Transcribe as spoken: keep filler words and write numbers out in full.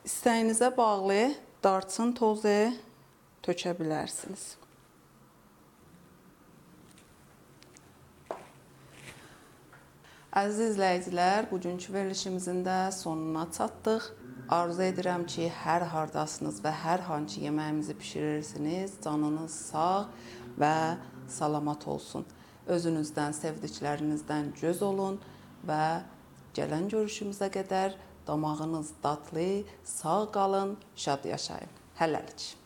İstəyinizə bağlı darçın tozu tökə bilərsiniz. Əziz izləyicilər, bugünkü verilişimizin də sonuna çatdıq. Arzu edirəm ki, hər hardasınız və hər hansı yeməyimizi pişirirsiniz, canınız sağ və salamat olsun. Özünüzdən, sevdiklərinizdən göz olun və gələn görüşümüzə qədər damağınız dadlı, sağ qalın, şad yaşayın. Hələlik.